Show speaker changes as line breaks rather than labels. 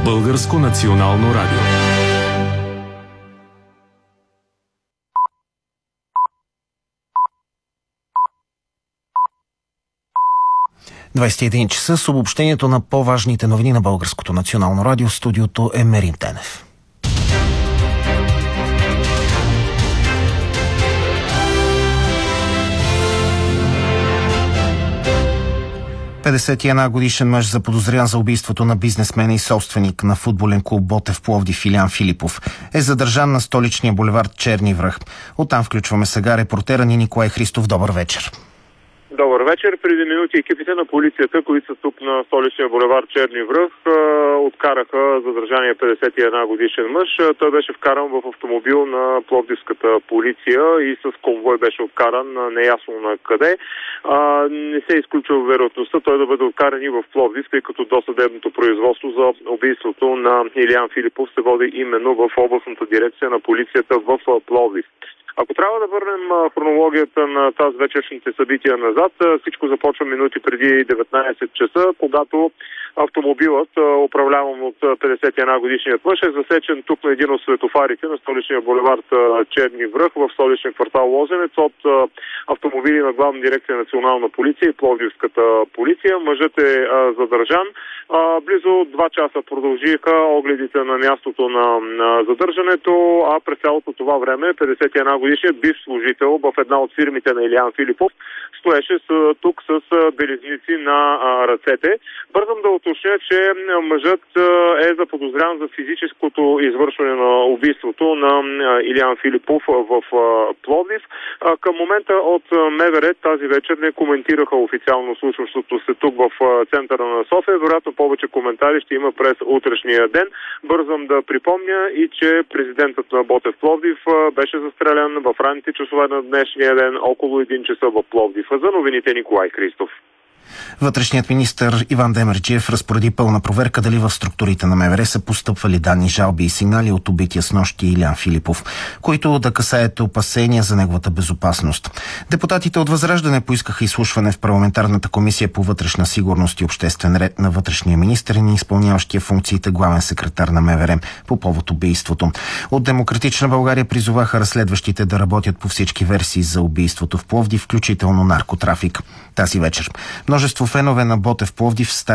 Българско национално радио.
...21 часа с обобщението на по-важните новини на Българското национално радио. В студиото е Мерин Тенев. 51 годишен мъж, заподозрян за убийството на бизнесмена и собственик на футболен клуб Ботев Пловдив Илиян Филипов, е задържан на столичния булевард Черни връх. Оттам включваме сега репортера ни Николай Христов. Добър вечер.
Добър вечер. Преди минути екипите на полицията, които са тук на столичния булевард Черни връх, откараха задържания 51 годишен мъж. Той беше вкаран в автомобил на пловдивската полиция и с конвой беше откаран неясно на къде. Не се изключва вероятността той да бъде откаран и в Пловдив, тъй като досъдебното производство за убийството на Илиян Филипов се води именно в областната дирекция на полицията в Пловдив. Ако трябва да върнем хронологията на тази вечершните събития назад, всичко започва минути преди 19 часа, когато автомобилът, управляван от 51 годишният мъж, е засечен тук на един от светофарите на столичния булевард Черни връх в столичния квартал Лозенец от автомобили на Главна дирекция национална полиция и Пловдивската полиция. Мъжът е задържан. Близо 2 часа продължиха огледите на мястото на задържането, а през цялото това време 51 годишният бивш служител в една от фирмите на Илиян Филипов стоеше тук с белезници на ръцете. Бързам да уточня, че мъжът е заподозрян за физическото извършване на убийството на Илиян Филипов в Пловдив. Към момента от МВР тази вечер не коментираха официално случващото се тук в центъра на София. Вероятно повече коментари ще има през утрешния ден. Бързам да припомня и че президентът на Ботев Пловдив беше застрелян в ранните часове на днешния ден около 1 часа в Пловдив. За новините Николай Христов.
Вътрешният министър Иван Демерджиев разпореди пълна проверка дали в структурите на МВР са постъпвали данни, жалби и сигнали от убития снощи Илиян Филипов, които да касаят опасения за неговата безопасност. Депутатите от Възраждане поискаха изслушване в парламентарната комисия по вътрешна сигурност и обществен ред на вътрешния министър и изпълняващия функциите главен секретар на МВР по повод убийството. От Демократична България призоваха разследващите да работят по всички версии за убийството в Пловдив, включително наркотрафик. Тази вечер множество фенове на Ботев Пловдив